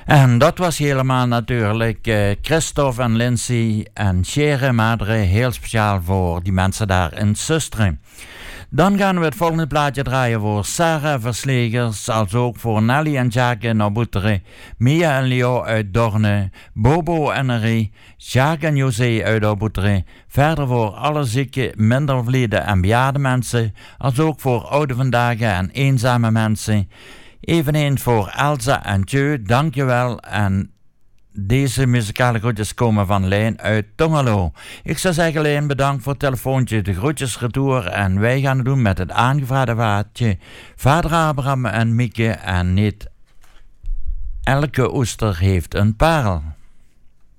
En dat was helemaal natuurlijk Christophe en Lindsay en Chere Madre, heel speciaal voor die mensen daar in Susteren. Dan gaan we het volgende plaatje draaien voor Sarah Verslegers, als ook voor Nelly en Jacques in Oboetere, Mia en Leo uit Dorne, Bobo en Marie, Jacques en José uit Oboetere. Verder voor alle zieke, mindervliede en bejaarde mensen, als ook voor oude vandaag en eenzame mensen. Eveneens voor Elsa en Tjeu, dankjewel. En deze muzikale groetjes komen van Lijn uit Tongelo. Ik zou zeggen, Lijn, bedankt voor het telefoontje, de groetjes retour. En wij gaan het doen met het aangevraagde waardje. Vader Abraham en Mieke en niet elke oester heeft een parel.